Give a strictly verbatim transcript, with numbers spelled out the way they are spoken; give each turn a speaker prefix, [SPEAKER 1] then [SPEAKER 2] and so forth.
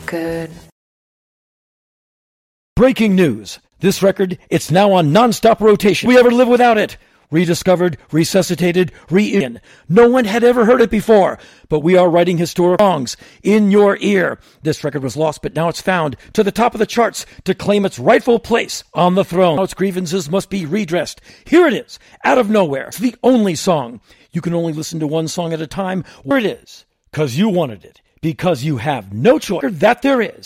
[SPEAKER 1] good.
[SPEAKER 2] Breaking news. This record, it's now on non-stop rotation. We ever live without it. Rediscovered, resuscitated, re-in. No one had ever heard it before, but we are writing historic songs in your ear. This record was lost, but now it's found to the top of the charts to claim its rightful place on the throne. Now its grievances must be redressed. Here it is, out of nowhere. It's the only song. You can only listen to one song at a time. Where it is, because you wanted it, because you have no choice that there is.